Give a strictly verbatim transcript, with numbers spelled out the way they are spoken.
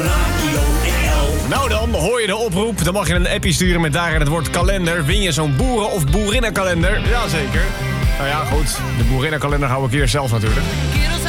Radio L L. Nou dan, hoor je de oproep. Dan mag je een appje sturen met daarin het woord kalender. Win je zo'n boeren- of boerinnenkalender? Jazeker. Nou ja, goed. De boerinnenkalender hou ik hier zelf natuurlijk.